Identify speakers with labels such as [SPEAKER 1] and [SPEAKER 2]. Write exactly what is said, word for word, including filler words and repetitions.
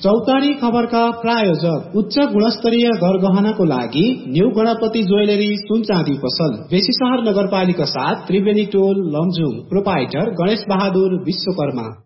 [SPEAKER 1] चौतारी खबरका प्रायोजक उच्च गुणस्तरीय गरगहनाको लागि न्यू गणपति ज्वेलरी सुन चाँदी पसल बेसी सहर नगरपालिका साथ त्रिवेणी टोल लमजुङ प्रोपाइटर गणेश बहादुर विश्वकर्मा।